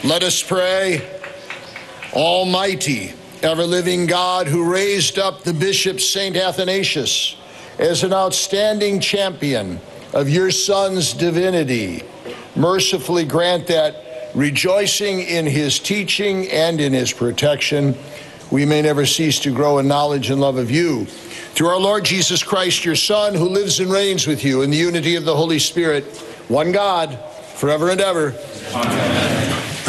Let us pray. Almighty, ever-living God, who raised up the Bishop St. Athanasius as an outstanding champion of your Son's divinity, mercifully grant that, rejoicing in his teaching and in his protection, we may never cease to grow in knowledge and love of you. Through our Lord Jesus Christ, your Son, who lives and reigns with you in the unity of the Holy Spirit, one God, forever and ever. Amen.